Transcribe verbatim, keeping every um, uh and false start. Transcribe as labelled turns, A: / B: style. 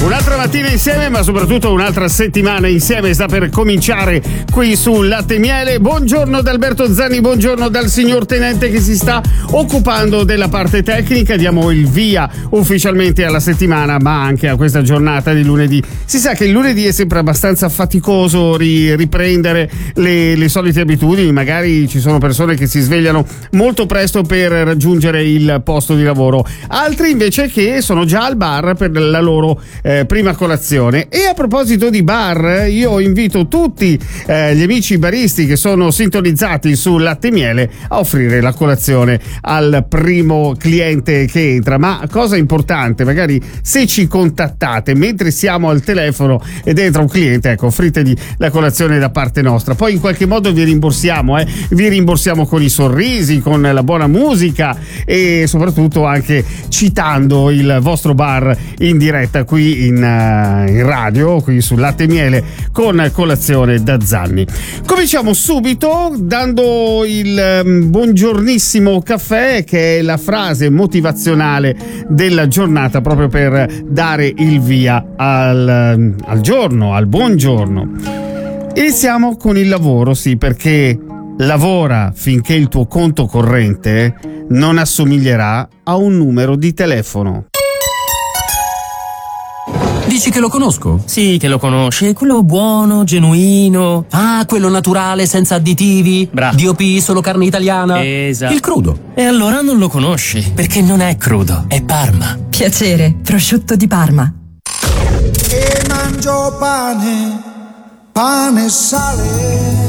A: Un'altra mattina insieme, ma soprattutto un'altra settimana insieme sta per cominciare qui su Latte e Miele. Buongiorno da Alberto Zanni, buongiorno dal signor Tenente che si sta occupando della parte tecnica. Diamo il via ufficialmente alla settimana, ma anche a questa giornata di lunedì. Si sa che il lunedì è sempre abbastanza faticoso ri- riprendere le, le solite abitudini. Magari ci sono persone che si svegliano molto presto per raggiungere il posto di lavoro, altri invece che sono già al bar per la loro eh, prima colazione. E a proposito di bar, io invito tutti eh, gli amici baristi che sono sintonizzati su Latte e Miele a offrire la colazione al primo cliente che entra. Ma cosa importante, magari se ci contattate mentre siamo al telefono ed entra un cliente, ecco, offritegli la colazione da parte nostra. Poi in qualche modo vi rimborsiamo, eh? vi rimborsiamo con i sorrisi, con la buona musica e soprattutto anche citando il vostro bar in diretta qui in, uh, in radio, qui su Latte e Miele con colazione da Zanni. Cominciamo subito dando il um, buongiornissimo caffè, che è la frase motivazionale della giornata, proprio per dare il via al, al giorno, al buongiorno. Iniziamo con il lavoro, sì, perché lavora finché il tuo conto corrente non assomiglierà a un numero di telefono.
B: Dici che lo conosco?
C: Sì, che lo conosci, è quello buono, genuino.
B: Ah, quello naturale, senza additivi.
C: Bravo.
B: D O P, solo carne italiana.
C: Esatto.
B: Il crudo.
C: E allora non lo conosci, perché non è crudo, è Parma.
D: Piacere, prosciutto di Parma.
E: E mangio pane, pane e sale.